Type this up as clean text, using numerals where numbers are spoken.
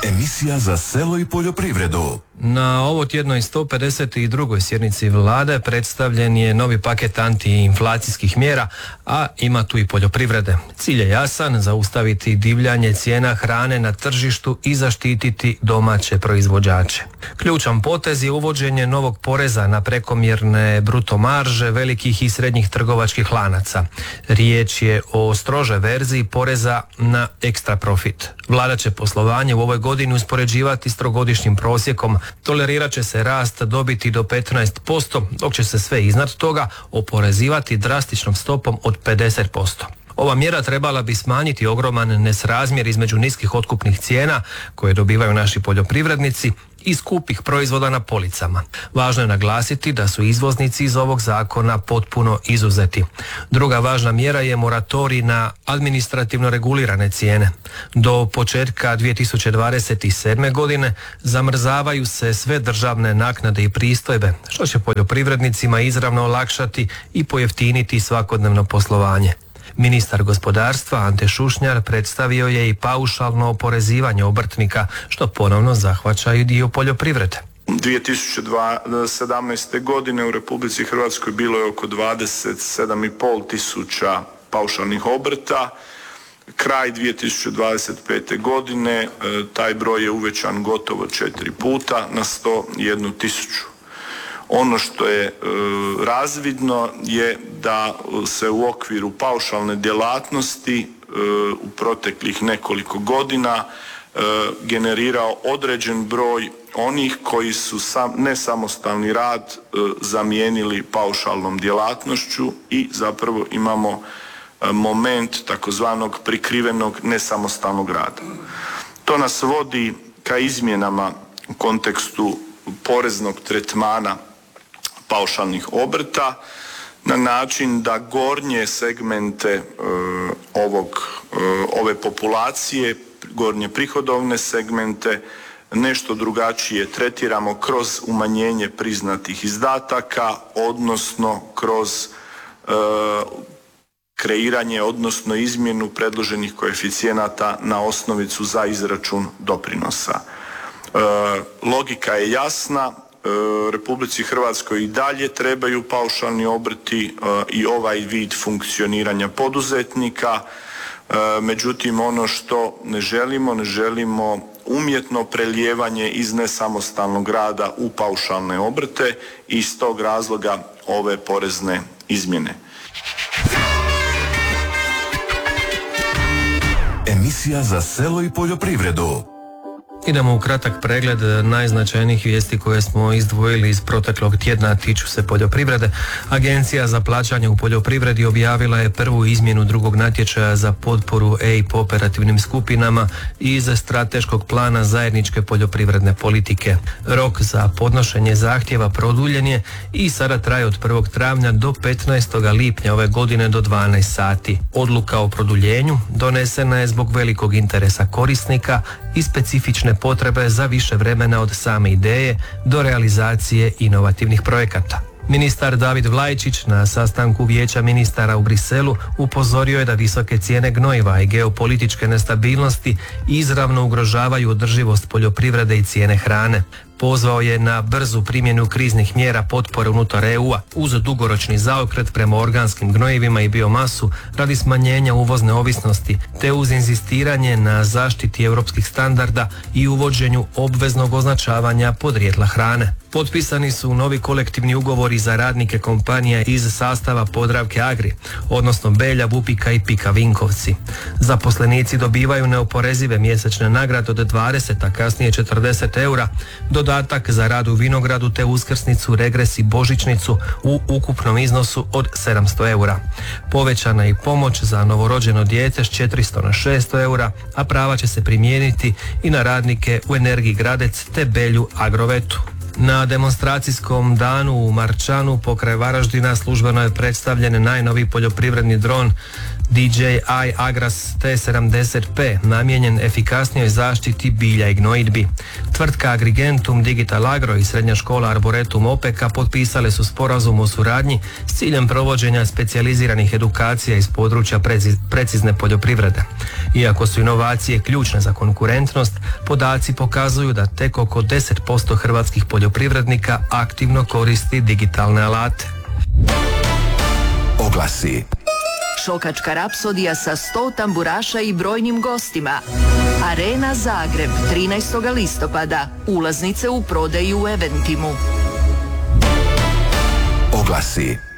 Emisija za selo i poljoprivredu. Na ovo tjednoj 152. sjednici vlade predstavljen je novi paket antiinflacijskih mjera, a ima tu i poljoprivrede. Cilj je jasan, zaustaviti divljanje cijena hrane na tržištu i zaštititi domaće proizvođače. Ključan potez je uvođenje novog poreza na prekomjerne bruto marže velikih i srednjih trgovačkih lanaca. Riječ je o strožoj verziji poreza na ekstra profit. Vlada će poslovanje u ovoj godini uspoređivati s trogodišnjim prosjekom. Tolerirat će se rast dobiti do 15%, dok će se sve iznad toga oporezivati drastičnom stopom od 50%. Ova mjera trebala bi smanjiti ogroman nesrazmjer između niskih otkupnih cijena koje dobivaju naši poljoprivrednici i skupih proizvoda na policama. Važno je naglasiti da su izvoznici iz ovog zakona potpuno izuzeti. Druga važna mjera je moratorij na administrativno regulirane cijene. Do početka 2027. godine zamrzavaju se sve državne naknade i pristojbe, što će poljoprivrednicima izravno olakšati i pojeftiniti svakodnevno poslovanje. Ministar gospodarstva Ante Šušnjar predstavio je i paušalno oporezivanje obrtnika, što ponovno zahvaća i dio poljoprivrede. 2017. godine u Republici Hrvatskoj bilo je oko 27,5 tisuća paušalnih obrta. Kraj 2025. godine taj broj je uvećan gotovo 4 puta na 101 tisuću. Ono što je razvidno je da se u okviru paušalne djelatnosti u proteklih nekoliko godina generirao određen broj onih koji su nesamostalni rad zamijenili paušalnom djelatnošću i zapravo imamo moment takozvanog prikrivenog nesamostalnog rada. To nas vodi ka izmjenama u kontekstu poreznog tretmana paušalnih obrta na način da gornje segmente ove populacije, gornje prihodovne segmente nešto drugačije tretiramo kroz umanjenje priznatih izdataka, odnosno kroz kreiranje, odnosno izmjenu predloženih koeficijenata na osnovicu za izračun doprinosa. Logika je jasna, Republici Hrvatskoj i dalje trebaju paušalni obrti i ovaj vid funkcioniranja poduzetnika, međutim ono što ne želimo umjetno prelijevanje iz nesamostalnog rada u paušalne obrte i iz tog razloga ove porezne izmjene. Emisija za selo i poljoprivredu. Idemo u kratak pregled najznačajnijih vijesti koje smo izdvojili iz proteklog tjedna, tiču se poljoprivrede. Agencija za plaćanje u poljoprivredi objavila je prvu izmjenu drugog natječaja za potporu EIP operativnim skupinama iz strateškog plana zajedničke poljoprivredne politike. Rok za podnošenje zahtjeva produljen je i sada traje od 1. travnja do 15. lipnja ove godine do 12 sati. Odluka o produljenju donesena je zbog velikog interesa korisnika i specifične potrebe za više vremena od same ideje do realizacije inovativnih projekata. Ministar David Vlajčić na sastanku Vijeća ministara u Briselu upozorio je da visoke cijene gnojiva i geopolitičke nestabilnosti izravno ugrožavaju održivost poljoprivrede i cijene hrane. Pozvao je na brzu primjenu kriznih mjera potpore unutar EU-a uz dugoročni zaokret prema organskim gnojivima i biomasu radi smanjenja uvozne ovisnosti, te uz inzistiranje na zaštiti europskih standarda i uvođenju obveznog označavanja podrijetla hrane. Potpisani su novi kolektivni ugovori za radnike kompanija iz sastava Podravke Agri, odnosno Belja, Vupika i Pika Vinkovci. Zaposlenici dobivaju neoporezive mjesečne nagrade od 20, a kasnije 40 eura, dodatak za rad u vinogradu te uskrsnicu, regres i božićnicu u ukupnom iznosu od 700 eura. Povećana je i pomoć za novorođeno dijete s 400 na 600 eura, a prava će se primijeniti i na radnike u Energiji Gradec te Belju Agrovetu. Na demonstracijskom danu u Marčanu pokraj Varaždina službeno je predstavljen najnoviji poljoprivredni dron DJI Agras T70P namijenjen efikasnijoj zaštiti bilja i gnojidbi. Tvrtka Agrigentum Digital Agro i srednja škola Arboretum Opeka potpisale su sporazum o suradnji s ciljem provođenja specijaliziranih edukacija iz područja precizne poljoprivrede. Iako su inovacije ključne za konkurentnost, podaci pokazuju da tek oko 10% hrvatskih poljoprivrednika aktivno koristi digitalne alate. Oglasi. Šokačka rapsodija sa 100 tamburaša i brojnim gostima. Arena Zagreb, 13. listopada. Ulaznice u prodaji u Eventimu. Oglasi.